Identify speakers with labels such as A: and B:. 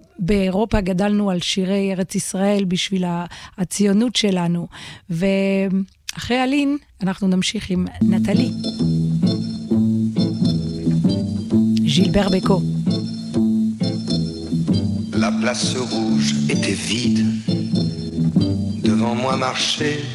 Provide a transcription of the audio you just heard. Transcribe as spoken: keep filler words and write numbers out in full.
A: באירופה גדלנו על שירי ארץ ישראל בשביל הציונות שלנו, ואחרי אלין אנחנו נמשיך עם נטלי. Gilbert Bécaud.
B: La place rouge était vide. Devant moi marchait